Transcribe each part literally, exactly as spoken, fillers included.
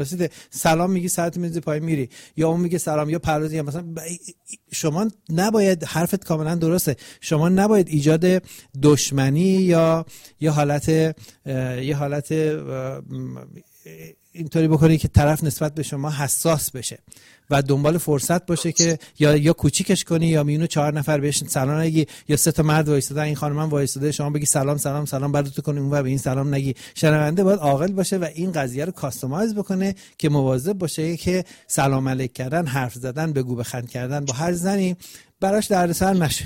سلام میگی ساعت میزی پای میری، یا اون میگه سلام یا پرواز، یا مثلا شما نباید، حرفت کاملا درسته، شما نباید ایجاد دشمنی یا یه حالت یه حالت اینطوری بکنی که طرف نسبت به شما حساس بشه و دنبال فرصت باشه که یا یا کوچیکش کنی یا میونو چهار نفر بهش سلام نگی، یا سه تا مرد وایسادن این خانم هم وایساده شما بگی سلام سلام سلام بعد تو کنی اون و به این سلام نگی. شنونده باید عاقل باشه و این قضیه رو کاستماایز بکنه که مواظب باشه که سلام علیک کردن، حرف زدن، بگو بخند کردن با هر زنی براش دردسر نشه.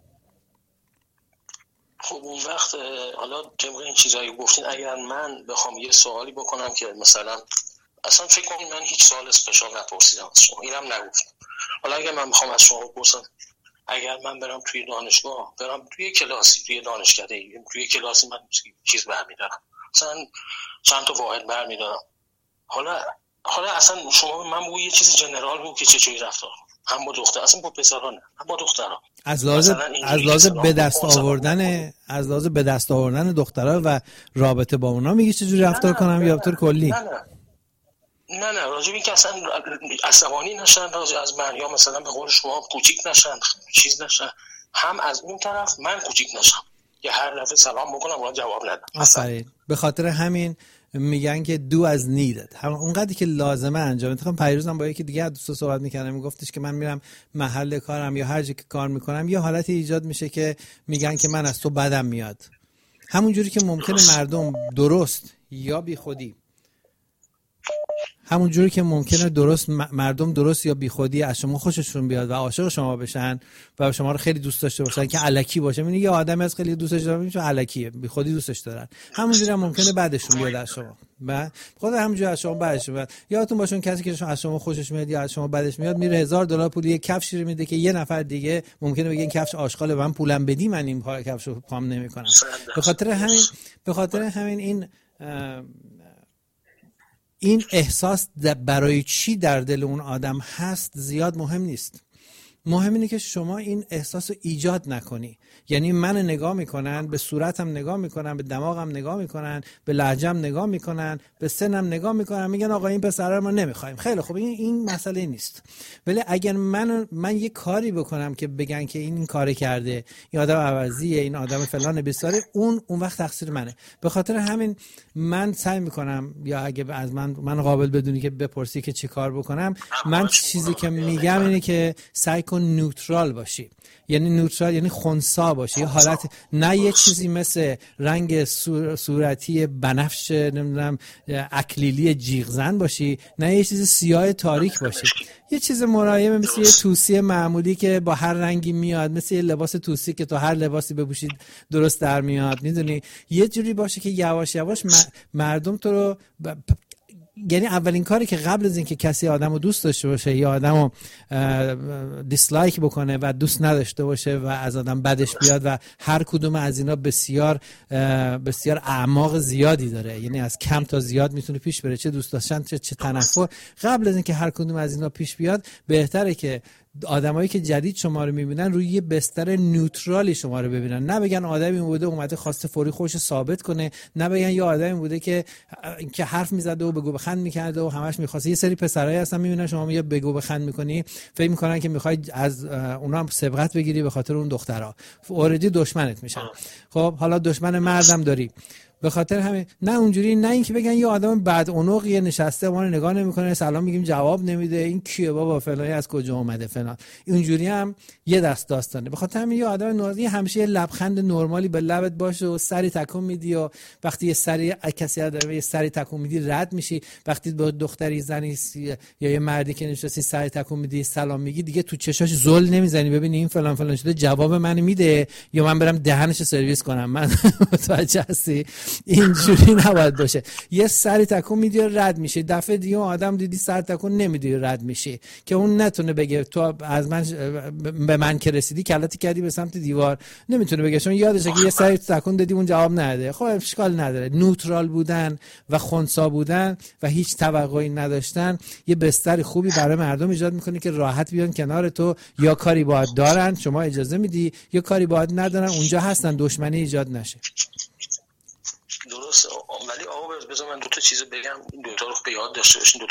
خب اون وقت حالا طبق این چیزایی گفتین، اگر من بخوام یه سوالی بکنم که مثلا اصلا فکر کنید من هیچ سوال اسپشیال نپرسیدم از شما، اینم نگفتم، حالا اگر من بخوام از شما بپرسم، اگر من برم توی دانشگاه، برم توی کلاسی، توی دانشکده، توی کلاسی من چیز برمیدارم، مثلا چند تا واحد برمیدارم، حالا حالا اصلا شما من بگو یه چیز جنرال بگو که چجوری رفتار هم با دختر، اصلا با پسرها نه، هم با دخترها، از لحاظ از لحاظ به دست آوردن از لحاظ به دست آوردن دخترها و رابطه با اونا میگی چجوری رفتار کنم یا به طور کلی؟ نه نه نه نه راجع به این که اصلا عصبانی نشن راجع از من، یا مثلا به قول شما کوچیک نشن، چیز نشن، هم از اون طرف من کوچیک نشم یا هر دفعه سلام بکنم اون جواب ندم. آفرین. به خاطر همین میگن که دو از نیدد، هم اونقدری که لازمه انجام. اتفاقا پیروزم با یکی دیگه دوستا صحبت میکردم، میگفتش که من میرم محل کارم یا هر جا که کار میکنم یه حالتی ایجاد میشه که میگن که من از تو بدم میاد، همونجوری که ممکنه مردم درست یا بی خودی همون جوری که ممکنه درست مردم درست یا بیخودی از شما خوششون بیاد و عاشق شما بشن و شما رو خیلی دوست داشته باشن که الکی باشه. میگه یه آدمی از خیلی دوستش داره میشه الکیه، بیخودی دوستش دارن، همون جوری هم ممکنه بعدشون بیاد از شما. بعد خود همونجوری از شما بعدش میاد. یادتون باشه کسی که از شما خوشش میاد یا از شما بعدش میاد میره هزار دلار پول یه کفش رو میده که یه نفر دیگه ممکنه بگه این کفش آشغاله، من پولم بدی من این پای کفشو پام نمیکنم. به خاطر همین به خاطر همین این این احساس برای چی در دل اون آدم هست زیاد مهم نیست. مهم اینه که شما این احساس رو ایجاد نکنی. یعنی من نگاه میکنن، به صورتم نگاه میکنن، به دماغم نگاه میکنن، به لهجه‌ام نگاه میکنن، به سنم نگاه میکنن، میگن آقا این پسره رو ما نمیخوایم. خیلی خوب، این این مسئله نیست. ولی اگر من من یه کاری بکنم که بگن که این این کارو کرده، این آدم عوضیه، این آدم فلان بساره، اون اون وقت تقصیر منه. به خاطر همین من سعی میکنم، یا اگه از من من قابل بدونی که بپرسی که چی کار بکنم، من چیزی که میگم اینه که سعی کن نوترال باشی. یعنی نوترال یعنی خنثی باشی، یه حالت، نه یه چیزی مثل رنگ صورتی بنفش نمیدونم اکلیلی جیغ زن باشی، نه یه چیز سیاه تاریک باشی، یه چیز ملایم مثل یه توسی معمولی که با هر رنگی میاد، مثل یه لباس توسی که تو هر لباسی بپوشید درست در میاد، میدونی، یه جوری باشه که یواش یواش مردم تو رو ب... یعنی اولین کاری که قبل از اینکه کسی آدمو دوست داشته باشه یا آدمو دیسلایک بکنه و دوست نداشته باشه و از آدم بدش بیاد، و هر کدوم از اینا بسیار بسیار اعماق زیادی داره، یعنی از کم تا زیاد میتونه پیش بره، چه دوست داشتن چه چه تنفر. قبل از اینکه هر کدوم از اینا پیش بیاد، بهتره که آدمایی که جدید شما رو میبینن روی یه بستر نوترالی شما رو ببینن، نه بگن آدمی بوده اومده خواسته فوری خودش ثابت کنه، نه بگن یه آدمی بوده که که حرف میزده و بگو بخند میکرده و همش میخواسته. یه سری پسرایی هستن میبینن شما یه بگو بخند میکنی، فکر میکنن که میخوای از اونا هم سبقت بگیری به خاطر اون دخترها، اوردی دشمنت میشن. خب حالا دشمن مردم داری، به خاطر همین نه اونجوری، نه اینکه بگن یه آدم بد عنقیه نشسته ما رو نگاه نمیکنه، سلام میگیم جواب نمیده، این کیه بابا فلانی از کجا اومده فلان، اونجوری هم یه دست داستانه. به خاطر همین یه آدم نورمالی همیشه یه لبخند نرمالی به لبت باشه و سری تکون میدی، و وقتی یه سری کسی داره یه سری تکون میدی رد میشی، وقتی با دختری زنی یا یه مردی که نشستی سری تکون میدی سلام میگی، دیگه تو چشاش زل نمیزنی ببینی این فلان فلان شده جواب من میده یا من برم دهنش سرویس کنم. من متوجه هستی؟ اینجوری نباید باشه. یه سری تکون میدی و رد میشه، دفعه دیگه آدم دیدی سر تکون نمیدی و رد میشه که اون نتونه بگه تو از من به من که رسیدی کلاتی کردی به سمت دیوار، نمیتونه بگه چون یادشه که یه سری تکون دادی اون جواب نده. خب اشکال نداره. نوترال بودن و خنثی بودن و هیچ توقعی نداشتن یه بستر خوبی برای مردم ایجاد میکنه که راحت بیان کنار تو، یا کاری باید دارن شما اجازه میدی یا کاری باید ندارن اونجا هستن، دشمنی ایجاد نشه. درسته. ولی آقا بذار من دو تا چیزو بگم، این دو تا رو به یاد داشته باشین، دو